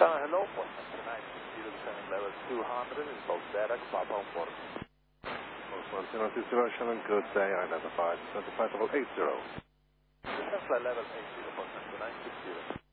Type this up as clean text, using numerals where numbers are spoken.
Hello, point 960, descending level 200, is both Derek, Papa on board. Postman 020, Shannon, good day, identified, 25 level 80. Descent flight level 80, point 960.